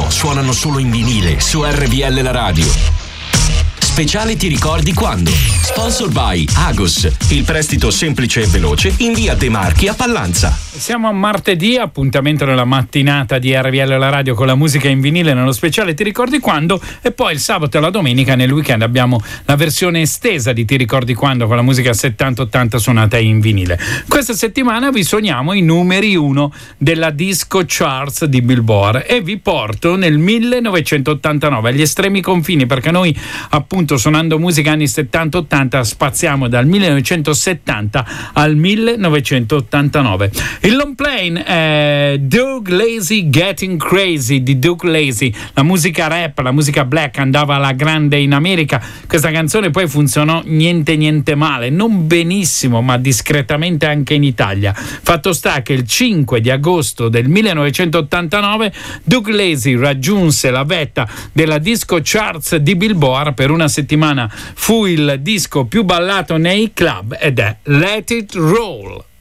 quest'anno suonano solo in vinile su RVL La Radio. Speciale Ti ricordi quando? Sponsor by Agos, il prestito semplice e veloce in via De Marchi a Pallanza. Siamo a martedì, appuntamento nella mattinata di RVL La Radio con la musica in vinile nello speciale Ti ricordi quando, e poi il sabato e la domenica nel weekend abbiamo la versione estesa di Ti ricordi quando con la musica 70-80 suonata in vinile. Questa settimana vi suoniamo i numeri 1 della Disco Charts di Billboard e vi porto nel 1989 agli estremi confini, perché noi appunto suonando musica anni 70-80 spaziamo dal 1970 al 1989. Il long plane è Doug Lazy Getting Crazy di Doug Lazy. La musica rap, la musica black andava alla grande in America. Questa canzone poi funzionò niente male, non benissimo ma discretamente anche in Italia. Fatto sta che il 5 di agosto del 1989 Doug Lazy raggiunse la vetta della Disco Charts di Billboard. Per una settimana fu il disco più ballato nei club ed è Let It Roll.